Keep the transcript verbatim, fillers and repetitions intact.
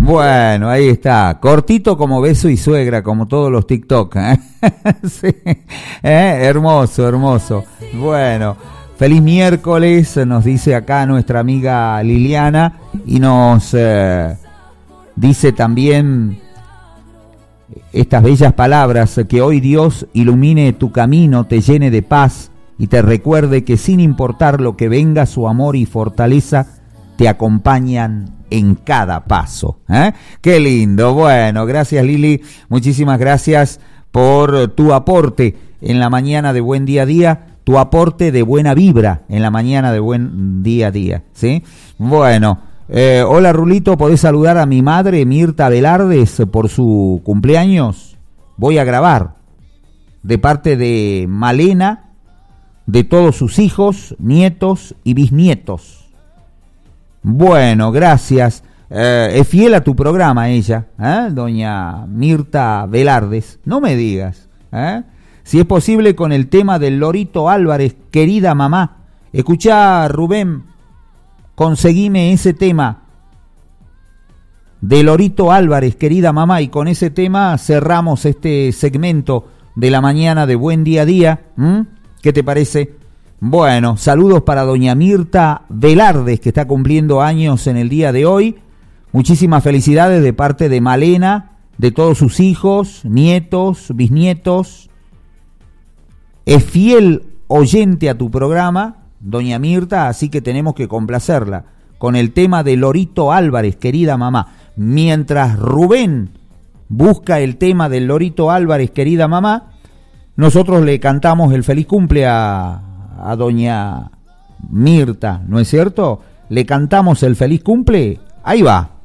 Bueno, ahí está. Cortito como beso y suegra, como todos los TikTok. ¿eh? Sí. ¿Eh? Hermoso, hermoso. Bueno, feliz miércoles, nos dice acá nuestra amiga Liliana. Y nos eh, dice también estas bellas palabras: que hoy Dios ilumine tu camino, te llene de paz y te recuerde que sin importar lo que venga, su amor y fortaleza te acompañan en cada paso. ¿eh? Qué lindo. Bueno, gracias Lili, muchísimas gracias por tu aporte en la mañana de Buen Día a Día, tu aporte de buena vibra en la mañana de Buen Día a Día, ¿sí? Bueno, eh, hola Rulito, ¿podés saludar a mi madre Mirta Velardes por su cumpleaños? Voy a grabar de parte de Malena, de todos sus hijos, nietos y bisnietos. Bueno, gracias. Eh, es fiel a tu programa ella, ¿eh? Doña Mirta Velardes. No me digas. ¿eh? Si es posible con el tema del Lorito Álvarez, querida mamá. Escuchá, Rubén, conseguime ese tema de Lorito Álvarez, querida mamá, y con ese tema cerramos este segmento de la mañana de Buen Día a Día. ¿Mm? ¿Qué te parece? Bueno, saludos para doña Mirta Velardes, que está cumpliendo años en el día de hoy. Muchísimas felicidades de parte de Malena, de todos sus hijos, nietos, bisnietos. Es fiel oyente a tu programa, doña Mirta, así que tenemos que complacerla con el tema de Lorito Álvarez, querida mamá. Mientras Rubén busca el tema del Lorito Álvarez, querida mamá, nosotros le cantamos el feliz cumple a... a doña Mirta, ¿no es cierto? Le cantamos el feliz cumple. Ahí va.